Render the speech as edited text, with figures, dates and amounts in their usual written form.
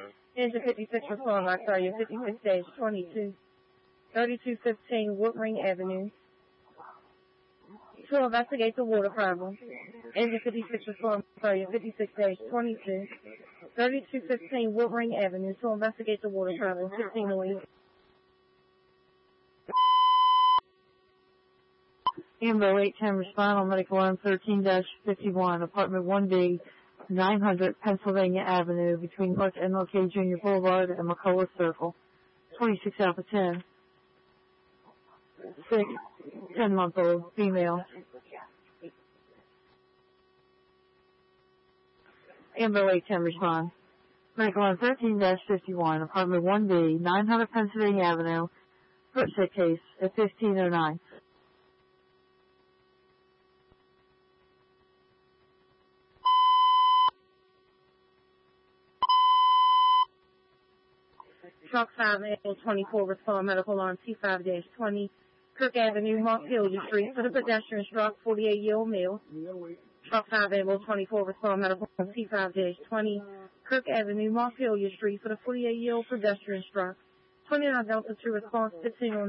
Engine 56 respond, Octavia 56-22. 3215 Woodring Avenue. To investigate the water problem. Engine 56 respond, Octavia 56-22. 3215 Woodring Avenue. To investigate the water problem. 1608. Ambo 810 respond on medical line 13-51, apartment 1B, 900 Pennsylvania Avenue, between Clark MLK Jr. Boulevard and McCullough Circle. 26 out of 10. 6, 10-month-old, female. Ambo 810 respond. Medical line 13-51, apartment 1B, 900 Pennsylvania Avenue, footsteps case at 1509. Truck 5-24 respond medical line C5-20, Kirk Avenue, Montpelier Street, for the pedestrian struck 48-year-old male. Truck 5-24 respond medical line C5-20, Kirk Avenue, Montpelier Street, for the 48-year-old pedestrian struck. 29 Delta 2 response 1509.